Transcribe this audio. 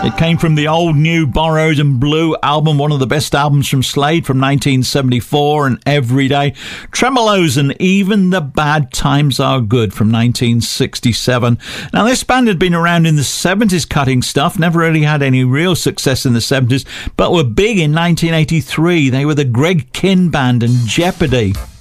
It came from the Old New Borrowed and Blue album, one of the best albums from Slade from 1974, and Everyday. Tremolos and Even the Bad Times Are Good from 1967. Now, this band had been around in the 70s cutting stuff, never really had any real success in the 70s, but were big in 1983. They were the Greg Kihn Band and Jeopardy.